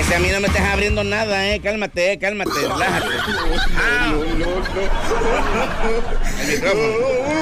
A mí no me estás abriendo nada, cálmate, relájate. El micrófono.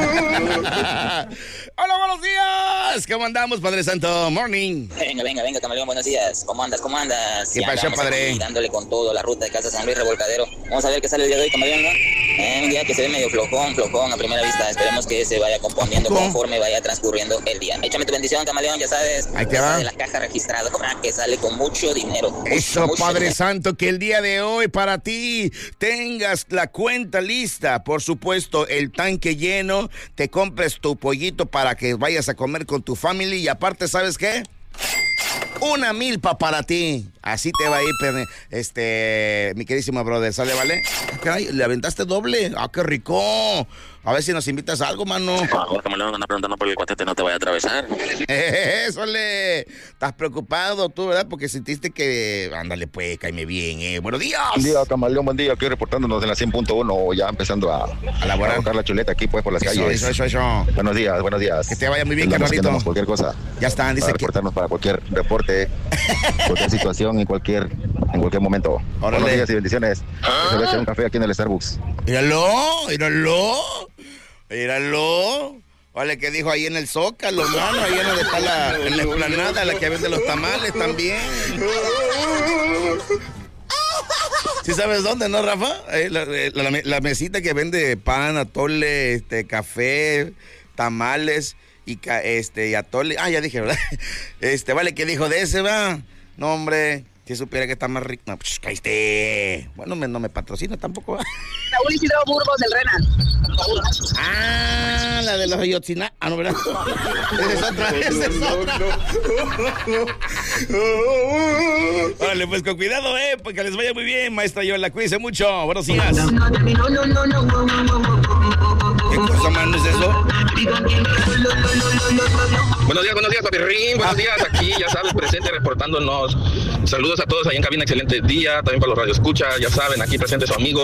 Hola, buenos días. ¿Cómo andamos, Padre Santo? Morning. Venga, camaleón, buenos días. ¿Cómo andas? ¿Qué pasó, padre? Dándole con todo, la ruta de Casa San Luis Revolcadero. Vamos a ver qué sale el día de hoy, camaleón, ¿no? Un día que se ve medio flojón a primera vista. Esperemos que se vaya componiendo conforme vaya transcurriendo el día. Échame tu bendición, camaleón, ya sabes. Ahí te va. De la caja registradora que sale con mucho dinero. Eso, Padre Santo, que el día de hoy para ti tengas la cuenta lista. Por supuesto, el tanque lleno, te compres tu pollito para que vayas a comer con tu familia y aparte, ¿sabes qué? Una milpa para ti. Así te va a ir, mi queridísimo brother. ¿Sale, vale? Caray, le aventaste doble. ¡Ah, qué rico! A ver si nos invitas a algo, mano. Ahora, camaleón, anda preguntando por el cuatete no te vaya a atravesar. ¡Ésole! Estás preocupado tú, ¿verdad? Porque sentiste que... Ándale, pues, cáeme bien, ¡Buenos días! Buen día, camaleón, buen día. Aquí reportándonos en la 100.1, ya empezando a laborar. A buscar la chuleta aquí, pues, por las calles. Eso. Buenos días. Que te vaya muy bien, carnalito. Cualquier cosa. Ya están, dice para reportarnos para cualquier reporte, cualquier situación, en cualquier momento. Órale. Buenos días y bendiciones. Se va a echar un café aquí en el Starbucks. Míralo. Vale, que dijo ahí en el Zócalo, mano, ahí en donde está en la explanada, la que vende los tamales también. ¿Sí sabes dónde, no, Rafa? La mesita que vende pan, atole, café, tamales y atole. Ah, ya dije, ¿verdad? Vale, que dijo de ese, va. No, hombre. Si supiera que está más rico. No, pues cállate. Bueno, no me patrocina tampoco. Raúl Isidro Burgos del Renan. Ah, la de los Ayotzinapa. Ah, no, ¿verdad? Esa es otra. Órale, pues con cuidado, porque les vaya muy bien, maestra Yola. Cuídense mucho. Buenos días. ¿Qué cosa, mano, es eso? Buenos días, papirrín. Buenos días, aquí, ya sabes, presente reportándonos. Saludos a todos ahí en cabina, excelente día. También para los radioescuchas, ya saben, aquí presente su amigo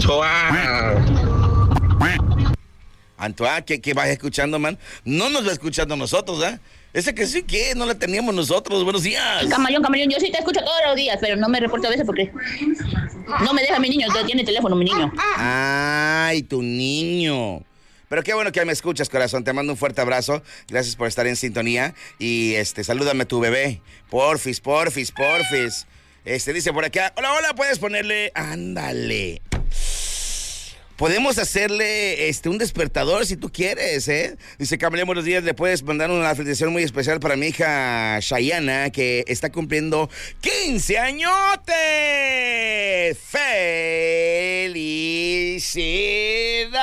Antoine, que vas escuchando, man. No nos va escuchando nosotros, ¿eh? Ese que sí que no la teníamos nosotros. Buenos días. Camaleón, yo sí te escucho todos los días, pero no me reporto a veces porque no me deja mi niño, tiene teléfono mi niño. Ay, tu niño. Pero qué bueno que me escuchas, corazón. Te mando un fuerte abrazo. Gracias por estar en sintonía. Y salúdame a tu bebé. Porfis. Dice por acá, hola, puedes ponerle, ándale. Podemos hacerle un despertador si tú quieres, Dice, Camaleón, buenos días. Le puedes mandar una felicitación muy especial para mi hija Shayana, que está cumpliendo 15 añotes. ¡Felicidades!